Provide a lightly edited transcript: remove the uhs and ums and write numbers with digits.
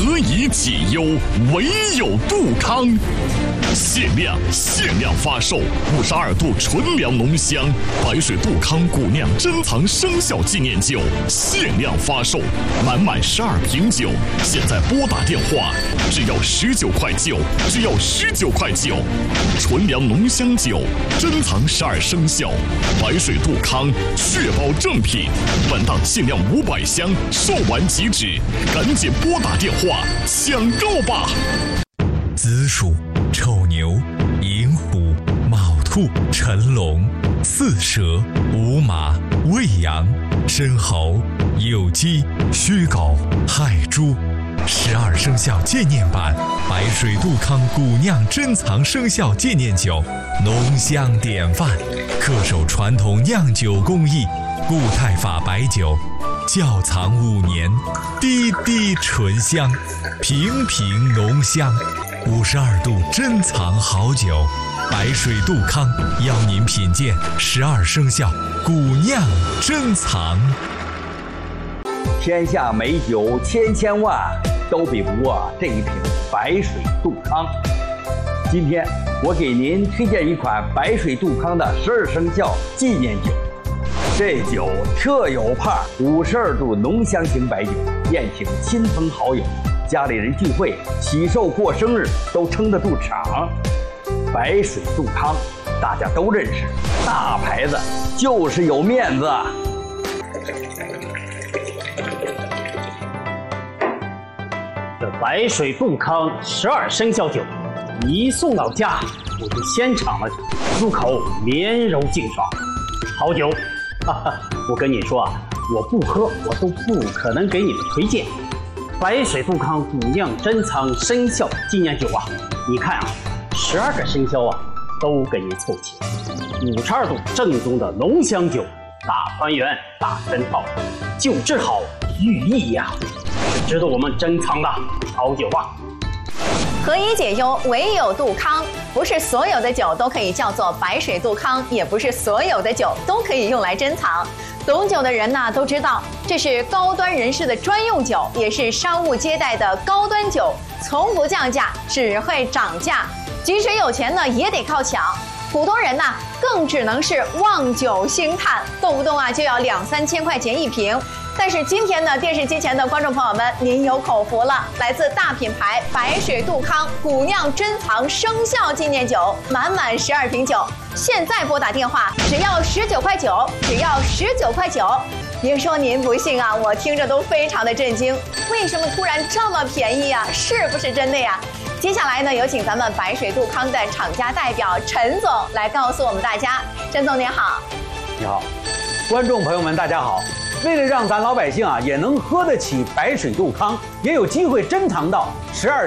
何以解忧，唯有杜康。限量发售52度纯粮浓香白水杜康古酿珍藏生肖纪念酒，限量发售，满12瓶酒，现在拨打电话，只要19块9，只要19块9。纯粮浓香酒，珍藏12生肖，白水杜康，确保正品。本档限量500箱，售完即止，赶紧拨打电话抢购吧！ 子鼠、丑牛、寅虎、卯兔、辰龙、巳蛇、午马、未羊、申猴、酉鸡、戌狗、亥猪。12生肖纪念版白水杜康古酿珍藏生肖纪念酒，浓香典范，恪守传统酿酒工艺，固态法白酒，窖藏5年，滴滴醇香，瓶瓶浓香。52度珍藏好酒，白水杜康邀您品鉴12生肖古酿珍藏。 天下美酒千万，都比不过这一瓶白水杜康。今天我给您推荐一款白水杜康的12生肖纪念酒。这酒特有派，52度浓香型白酒，宴请亲朋好友，家里人聚会、喜寿过生日都撑得住场。白水杜康大家都认识，大牌子就是有面子。 这白水杜康12生肖酒一送到家，我就先尝了，入口绵柔净爽，好酒。我跟你说啊，我不喝我都不可能给你们推荐。白水杜康古酿珍藏生肖纪念酒啊，你看啊，12个生肖啊都给你凑齐，52度正宗的浓香酒，大团圆大珍宝，酒质好寓意呀，是值得我们珍藏的好酒啊。 何以解忧，唯有杜康。不是所有的酒都可以叫做白水杜康，也不是所有的酒都可以用来珍藏。懂酒的人呢都知道，这是高端人士的专用酒，也是商务接待的高端酒，从不降价，只会涨价。即使有钱呢，也得靠抢。普通人呢，更只能是望酒兴叹，动不动啊就要2-3千块钱一瓶。但是今天呢，电视机前的观众朋友们，您有口福了！来自大品牌白水杜康古酿珍藏生肖纪念酒，满12瓶酒，现在拨打电话只要19块9，只要19块9。别说您不信啊，我听着都非常的震惊，为什么突然这么便宜啊？是不是真的呀？接下来呢，有请咱们白水杜康的厂家代表陈总来告诉我们大家。陈总您好。 你好，观众朋友们大家好。为了让咱老百姓啊也能喝得起白水杜康，也有机会珍藏到12